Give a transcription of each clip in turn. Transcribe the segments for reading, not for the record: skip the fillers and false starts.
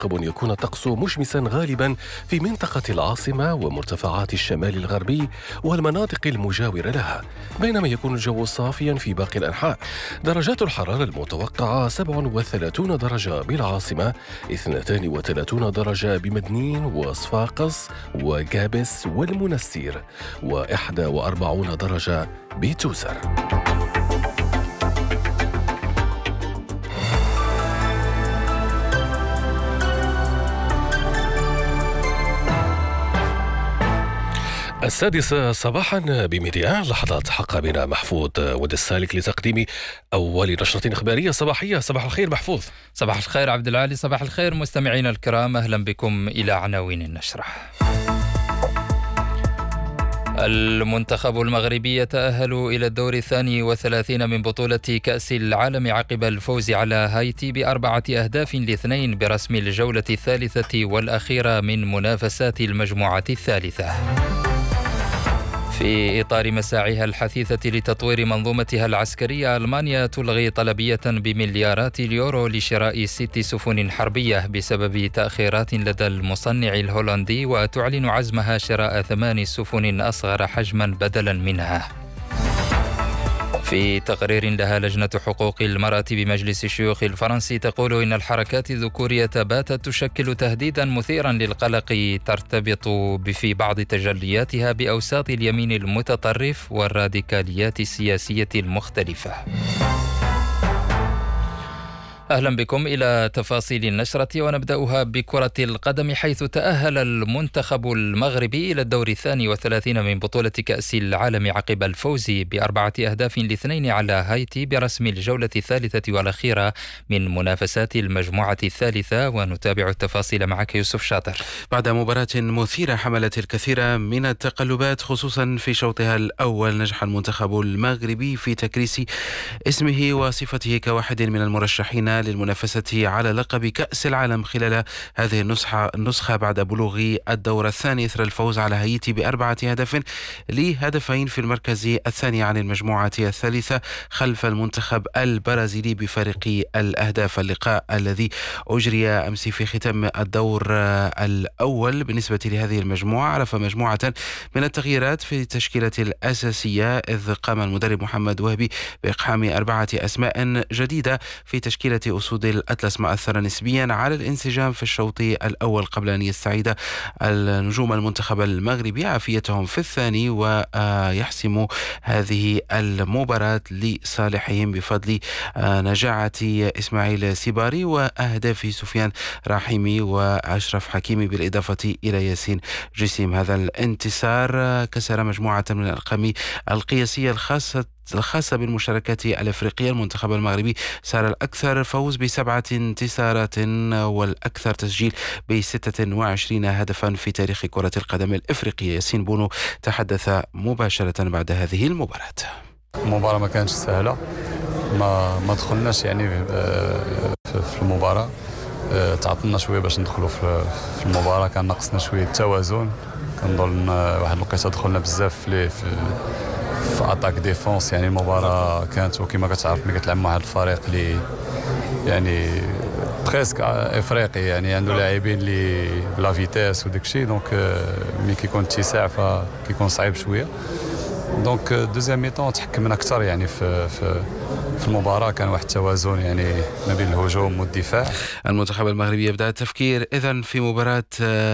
مرقب أن يكون الطقس مشمسا غالبا في منطقة العاصمة ومرتفعات الشمال الغربي والمناطق المجاورة لها، بينما يكون الجو صافيا في باقي الأنحاء. درجات الحرارة المتوقعة 37 درجة بالعاصمة، 32 درجة بمدنين وصفاقس وجابس والمنستير، و41 درجة بتوزر. السادسة صباحا بمذياع لحظات حق بنا محفوظ ود السالك لتقديم أول نشرة إخبارية صباحية. صباح الخير محفوظ. صباح الخير عبد العالي. صباح الخير مستمعينا الكرام، أهلا بكم إلى عناوين النشرة. المنتخب المغربي يتأهل إلى الدور 32 من بطولة كأس العالم عقب الفوز على هايتي ب4-2 برسم الجولة الثالثة والأخيرة من منافسات المجموعة الثالثة. في إطار مساعيها الحثيثة لتطوير منظومتها العسكرية، ألمانيا تلغي طلبية بمليارات اليورو لشراء 6 سفن حربية بسبب تأخيرات لدى المصنع الهولندي، وتعلن عزمها شراء 8 سفن أصغر حجما بدلا منها. في تقرير لها لجنة حقوق المرأة بمجلس الشيوخ الفرنسي تقول إن الحركات الذكورية باتت تشكل تهديدا مثيرا للقلق، ترتبط في بعض تجلياتها بأوساط اليمين المتطرف والراديكاليات السياسية المختلفة. أهلا بكم إلى تفاصيل النشرة، ونبدأها بكرة القدم، حيث تأهل المنتخب المغربي إلى الدور 32 من بطولة كأس العالم عقب الفوز ب4-2 على هايتي برسم الجولة الثالثة والأخيرة من منافسات المجموعة الثالثة. ونتابع التفاصيل معك يوسف شاطر. بعد مباراة مثيرة حملت الكثير من التقلبات خصوصا في شوطها الأول، نجح المنتخب المغربي في تكريس اسمه وصفته كواحد من المرشحين للمنافسة على لقب كأس العالم خلال هذه النسخة بعد بلوغ الدور الثاني إثر الفوز على هايتي ب4 لهدفين في المركز الثاني عن المجموعة الثالثة خلف المنتخب البرازيلي بفارق الأهداف. اللقاء الذي أجري أمس في ختام الدور الأول بالنسبة لهذه المجموعة عرف مجموعة من التغييرات في التشكيلة الأساسية، إذ قام المدرب محمد وهبي بإقحام 4 أسماء جديدة في تشكيلة أسود الأطلس، ما أثر نسبيا على الانسجام في الشوط الأول قبل أن يستعيد النجوم المنتخب المغربي عافيتهم في الثاني ويحسم هذه المباراة لصالحهم بفضل نجاعة إسماعيل سيباري وأهداف سفيان رحيمي وأشرف حكيمي بالإضافة إلى ياسين جسيم. هذا الانتصار كسر مجموعة من الأرقام القياسية الخاصة بالمشاركات الأفريقية. المنتخب المغربي صار الأكثر فوز ب7 انتصارات والأكثر تسجيل ب26 هدفا في تاريخ كرة القدم الإفريقية. ياسين بونو تحدث مباشرة بعد هذه المباراة. المباراة ما كانتش سهلة، ما دخلناش يعني في المباراة، تعطلنا شوية باش ندخلوا في المباراة، كان ناقصنا شوية التوازن. كنظن واحد الوقيته دخلنا بزاف في اتاك ديفونس، يعني المباراة كانت وكما كتعرف ملي كتلعب مع واحد الفريق اللي يعني بريسك افريقي، يعني عنده لاعبين اللي بلا فيتاس وداك الشيء، دونك ملي كيكون اتساع فكيكون صعيب شويه. دونك دوزيام ميطون تحكمنا اكثر يعني في المباراة، كان واحد التوازن يعني ما بين الهجوم والدفاع. المنتخب المغربي يبدأ التفكير إذن في مباراة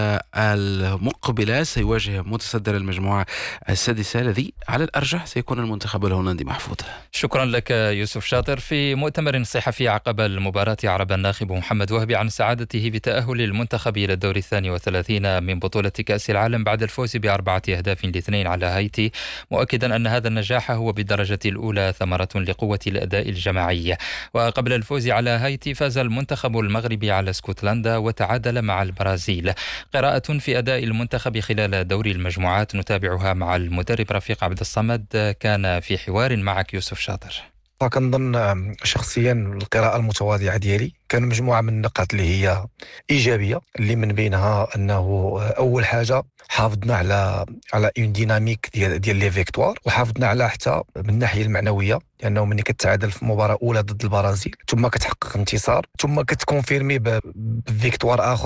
المقبلة، سيواجه متصدر المجموعة السادسة الذي على الأرجح سيكون المنتخب الهولندي. محفوظ. شكرا لك يوسف شاطر. في مؤتمر صحفي عقب المباراة أعرب الناخب محمد وهبي عن سعادته بتأهل المنتخب إلى الدور 32 من بطولة كأس العالم بعد الفوز ب4-2 على هايتي، مؤكدا أن هذا النجاح هو بالدرجة الأولى ثمرة لقوة الأداء الجماعي. وقبل الفوز على هايتي فاز المنتخب المغربي على اسكتلندا وتعادل مع البرازيل. قراءة في أداء المنتخب خلال دوري المجموعات نتابعها مع المدرب رفيق عبد الصمد، كان في حوار معك يوسف شاطر. فكنظن شخصيا القراءة المتواضعة ديالي كان مجموعة من النقاط اللي هي إيجابية، اللي من بينها أنه أول حاجة حافظنا على اون ديناميك ديال لي فيكتوار، وحافظنا على حتى من الناحية المعنوية، لأنه ملي كتعادل في مباراة أولى ضد البرازيل ثم كتحقق انتصار ثم كتكونفيرمي بفيكتوار آخر